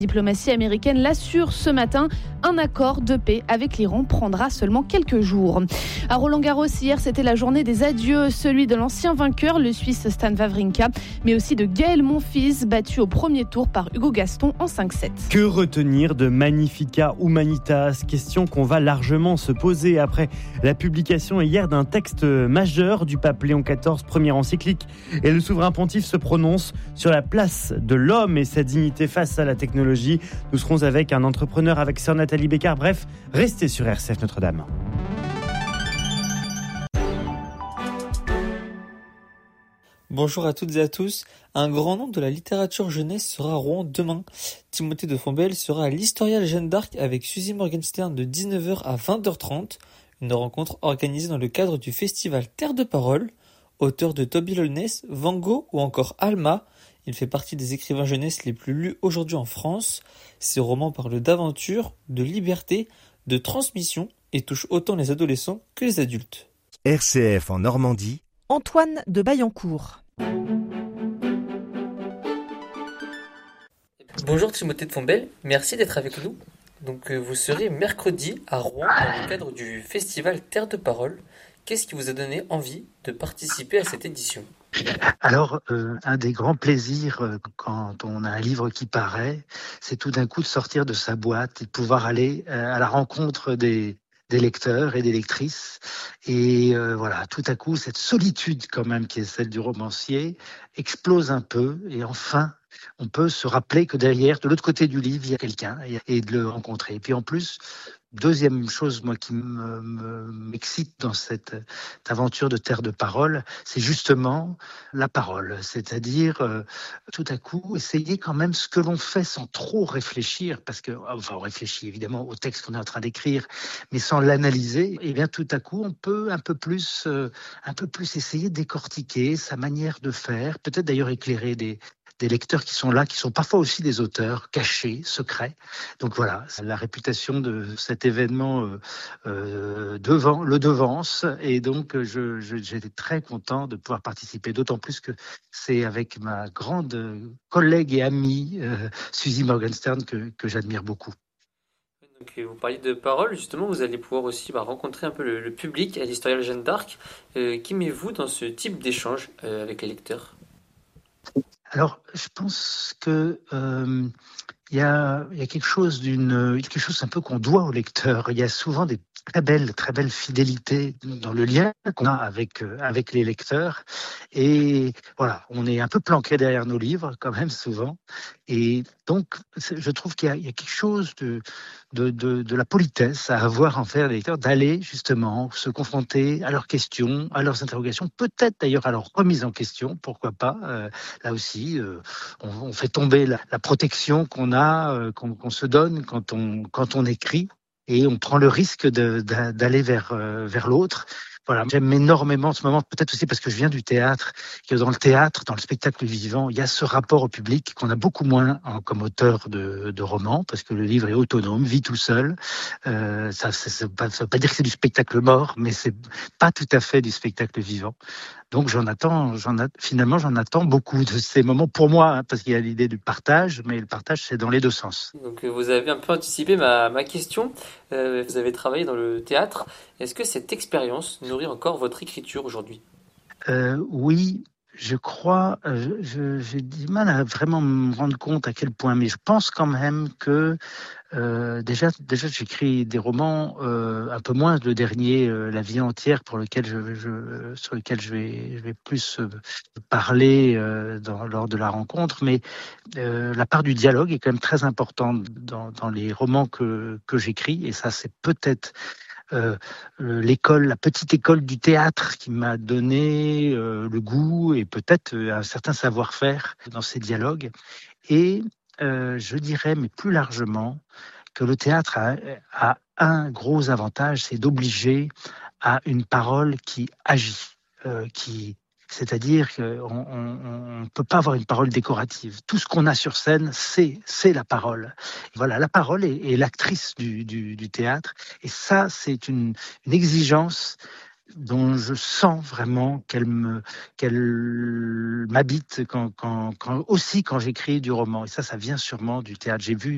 La diplomatie américaine l'assure ce matin, un accord de paix avec l'Iran prendra seulement quelques jours. À Roland-Garros, hier, c'était la journée des adieux, celui de l'ancien vainqueur, le Suisse Stan Wawrinka, mais aussi de Gaël Monfils, battu au premier tour par Hugo Gaston en 5-7. Que retenir de Magnificat Humanitas ? Question qu'on va largement se poser après la publication hier d'un texte majeur du pape Léon XIV, première encyclique. Et le souverain pontife se prononce sur la place de l'homme et sa dignité face à la technologie. Nous serons avec un entrepreneur, avec sœur Nathalie Bécard. Bref, restez sur RCF Notre-Dame. Bonjour à toutes et à tous. Un grand nom de la littérature jeunesse sera à Rouen demain. Timothée de Fombelle sera à l'Historial Jeanne d'Arc avec Suzy Morgenstern de 19h à 20h30. Une rencontre organisée dans le cadre du festival Terre de Parole. Auteur de Toby Lollness, Van Gogh ou encore Alma, il fait partie des écrivains jeunesse les plus lus aujourd'hui en France. Ses romans parlent d'aventure, de liberté, de transmission et touchent autant les adolescents que les adultes. RCF en Normandie, Antoine de Baillancourt. Bonjour Timothée de Fombelle, merci d'être avec nous. Donc vous serez mercredi à Rouen dans le cadre du festival Terre de Parole. Qu'est-ce qui vous a donné envie de participer à cette édition ? Alors, un des grands plaisirs quand on a un livre qui paraît, c'est tout d'un coup de sortir de sa boîte et de pouvoir aller à la rencontre des lecteurs et des lectrices. Et voilà, tout à coup, cette solitude quand même qui est celle du romancier explose un peu et enfin, on peut se rappeler que derrière, de l'autre côté du livre, il y a quelqu'un et de le rencontrer. Et puis en plus, deuxième chose, moi, qui m'excite dans cette aventure de Terre de Parole, c'est justement la parole. C'est-à-dire, tout à coup, essayer quand même ce que l'on fait sans trop réfléchir, parce que, enfin, on réfléchit évidemment au texte qu'on est en train d'écrire, mais sans l'analyser, et bien tout à coup, on peut un peu plus essayer de décortiquer sa manière de faire, peut-être d'ailleurs éclairer des lecteurs qui sont là, qui sont parfois aussi des auteurs cachés, secrets. Donc voilà, la réputation de cet événement le devance, et donc j'étais très content de pouvoir participer, d'autant plus que c'est avec ma grande collègue et amie Suzy Morgenstern que j'admire beaucoup. Donc, vous parliez de parole, justement, vous allez pouvoir aussi rencontrer un peu le public à l'Historial Jeanne d'Arc. Qu'aimez-vous dans ce type d'échange avec les lecteurs ? Alors, je pense que il y a quelque chose un peu qu'on doit au lecteur. Il y a souvent des très belles fidélités dans le lien qu'on a avec les lecteurs. Et voilà, on est un peu planqué derrière nos livres quand même souvent. Et donc, je trouve qu'il y a quelque chose de la politesse à avoir envers les lecteurs, d'aller justement se confronter à leurs questions, à leurs interrogations, peut-être d'ailleurs à leur remise en question, pourquoi pas. Là aussi, on fait tomber la protection qu'on a, qu'on se donne quand on écrit, et on prend le risque d'aller vers l'autre. Voilà, j'aime énormément en ce moment, peut-être aussi parce que je viens du théâtre, que dans le théâtre, dans le spectacle vivant, il y a ce rapport au public qu'on a beaucoup moins comme auteur de romans, parce que le livre est autonome, vit tout seul. Ça veut pas dire que c'est du spectacle mort, mais c'est pas tout à fait du spectacle vivant. Donc j'en attends beaucoup de ces moments pour moi, hein, parce qu'il y a l'idée du partage, mais le partage c'est dans les deux sens. Donc vous avez un peu anticipé ma question. Vous avez travaillé dans le théâtre. Est-ce que cette expérience nourrit encore votre écriture aujourd'hui ? Oui, je crois. J'ai du mal à vraiment me rendre compte à quel point, mais je pense quand même que déjà j'écris des romans, un peu moins le dernier, La vie entière, sur lequel je vais plus parler lors de la rencontre, mais la part du dialogue est quand même très importante dans les romans que j'écris, et ça c'est peut-être la petite école du théâtre qui m'a donné le goût et peut-être un certain savoir-faire dans ces dialogues. Et je dirais, mais plus largement, que le théâtre a un gros avantage, c'est d'obliger à une parole qui agit, c'est-à-dire qu'on ne peut pas avoir une parole décorative. Tout ce qu'on a sur scène, c'est la parole. Voilà, la parole est l'actrice du théâtre. Et ça, c'est une exigence dont je sens vraiment qu'elle m'habite aussi quand j'écris du roman. Et ça vient sûrement du théâtre. J'ai vu